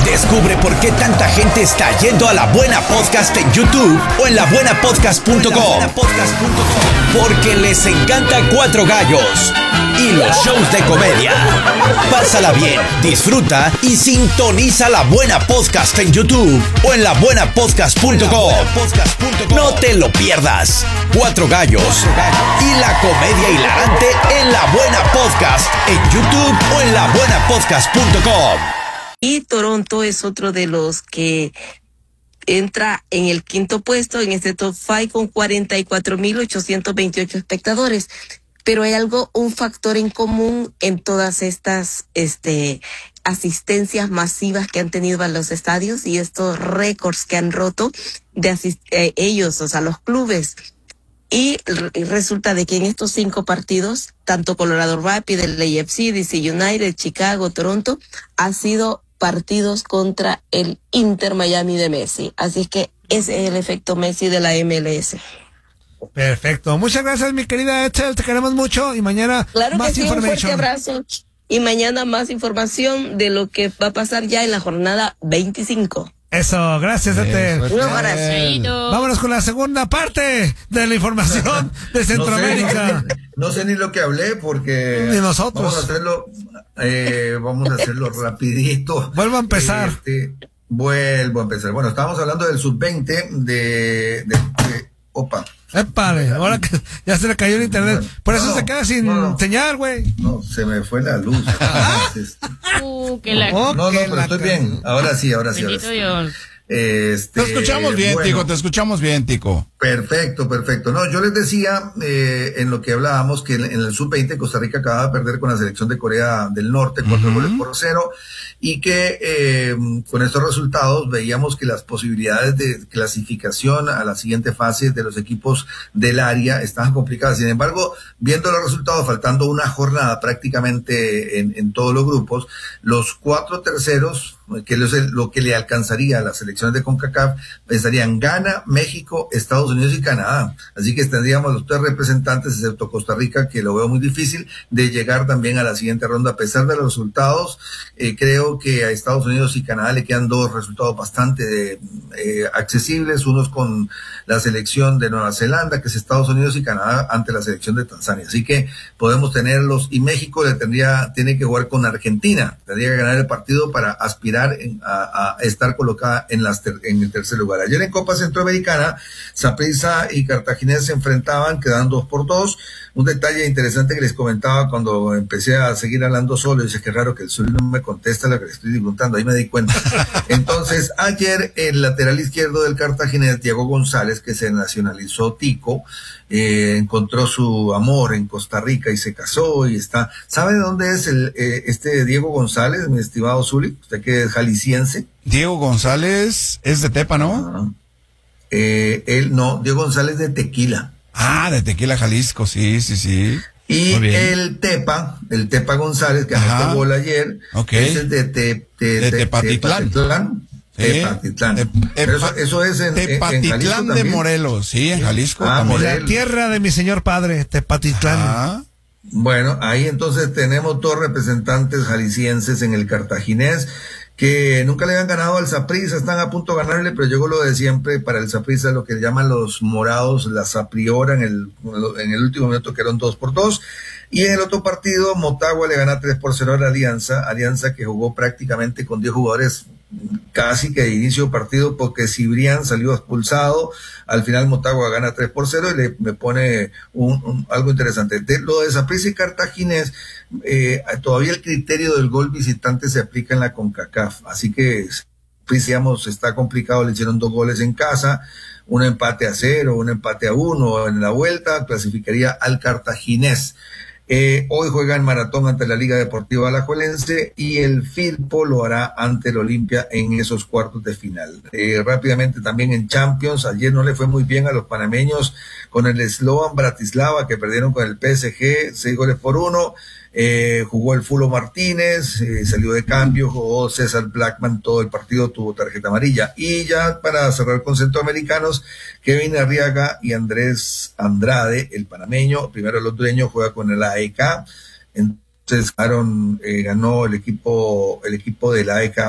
Descubre por qué tanta gente está yendo a La Buena Podcast en YouTube o en labuenapodcast.com. Porque les encanta Cuatro Gallos y los shows de comedia. Pásala bien, disfruta y sintoniza La Buena Podcast en YouTube o en labuenapodcast.com. No te lo pierdas. Cuatro Gallos y la comedia hilarante en La Buena Podcast en YouTube o en labuenapodcast.com. Y Toronto es otro de los que entra en el quinto puesto en este top 5 con 44,828 espectadores. Pero hay un factor en común en todas estas asistencias masivas que han tenido a los estadios y estos récords que han roto de ellos, o sea, los clubes. Y resulta de que en estos 5 partidos, tanto Colorado Rapids, el AFC, DC United, Chicago, Toronto, ha sido partidos contra el Inter Miami de Messi. Así es que ese es el efecto Messi de la MLS. Perfecto. Muchas gracias, mi querida Ethel. Te queremos mucho y mañana claro más que sí, información. Un fuerte abrazo. Y mañana más información de lo que va a pasar ya en la jornada 25. Eso, gracias, Ethel. Un abrazo. Vámonos con la segunda parte de la información de Centroamérica. No sé ni lo que hablé porque ni nosotros. Vamos a hacerlo rapidito. Vuelvo a empezar. Vuelvo a empezar. Bueno, estábamos hablando del sub-20 Opa. Épale, ahora que ya se le cayó el internet. Por eso se queda sin señal, güey. No, se me fue la luz. Pero estoy bien. Ahora sí. Te escuchamos bien, bueno, Tico, te escuchamos bien, Tico. Perfecto. No, yo les decía, en lo que hablábamos, que en el sub-20 Costa Rica acaba de perder con la selección de Corea del Norte, 4-0, y que con estos resultados veíamos que las posibilidades de clasificación a la siguiente fase de los equipos del área estaban complicadas. Sin embargo, viendo los resultados, faltando una jornada prácticamente en todos los grupos, los 4 terceros, que es lo que le alcanzaría a las selecciones de CONCACAF, estarían Ghana, México, Estados Unidos y Canadá. Así que tendríamos los 3 representantes, excepto Costa Rica, que lo veo muy difícil, de llegar también a la siguiente ronda. A pesar de los resultados, creo que a Estados Unidos y Canadá le quedan 2 resultados bastante accesibles, unos con la selección de Nueva Zelanda, que es Estados Unidos, y Canadá ante la selección de Tanzania. Así que podemos tenerlos, y México tiene que jugar con Argentina, tendría que ganar el partido para aspirar a estar colocada en el tercer lugar. Ayer en Copa Centroamericana, Saprissa y Cartaginés se enfrentaban, quedan 2-2. Un detalle interesante que les comentaba cuando empecé a seguir hablando solo, y dice que raro que el Zuli no me contesta lo que le estoy preguntando, ahí me di cuenta. Entonces, ayer el lateral izquierdo del Cartaginés, Diego González, que se nacionalizó tico, encontró su amor en Costa Rica y se casó y está. ¿Sabe de dónde es este Diego González, mi estimado Zuli? Usted que es jalisciense. Diego González es de Tepa, ¿no? Diego González de Tequila. Ah, de Tequila, Jalisco, sí. Y el Tepa González, que anotó gol ayer, ese es de Tepatitlán. Tepatitlán. Eso es en Tepatitlán de Morelos, sí, en Jalisco. La tierra de mi señor padre, Tepatitlán. Bueno, ahí entonces tenemos 2 representantes jaliscienses en el Cartaginés, que nunca le han ganado al Saprissa, están a punto de ganarle, pero llegó lo de siempre para el Saprissa, lo que llaman los morados, la Sapriora en el último minuto, que eran 2-2. Y en el otro partido, Motagua le gana 3-0 a la Alianza que jugó prácticamente con 10 jugadores casi que de inicio de partido, porque Cibrián salió expulsado. Al final Motagua gana 3-0 y me pone algo interesante. Lo de Saprissa y Cartaginés, todavía el criterio del gol visitante se aplica en la CONCACAF, así que digamos, está complicado. Le hicieron 2 goles en casa, un empate a 0, un empate a 1 en la vuelta, clasificaría al Cartaginés. Hoy juega en Maratón ante la Liga Deportiva Alajuelense y el Firpo lo hará ante el Olimpia en esos cuartos de final. Rápidamente también en Champions, ayer no le fue muy bien a los panameños con el Slovan Bratislava, que perdieron con el PSG 6-1. Jugó el Fulo Martínez, salió de cambio, jugó César Blackman, todo el partido tuvo tarjeta amarilla. Y ya para cerrar con centroamericanos, Kevin Arriaga y Andrés Andrade, el panameño, primero el hondureño, juega con el AEK. Entonces ganó el equipo del AEK